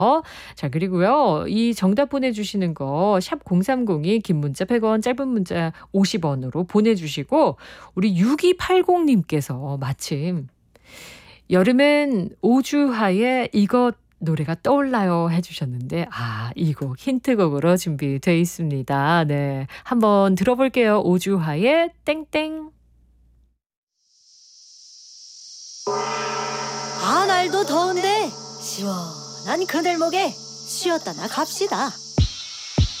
자, 그리고요. 이 정답 보내주시는 거 샵 0302 긴 문자 100원, 짧은 문자 50원으로 보내주시고 우리 6280님께서 마침 여름엔 오주하의 이것 노래가 떠올라요 해주셨는데 이 곡 힌트곡으로 준비되어 있습니다. 네, 한번 들어볼게요. 오주하의 땡땡. 날도 더운데 시원한 그늘목에 쉬었다 나 갑시다.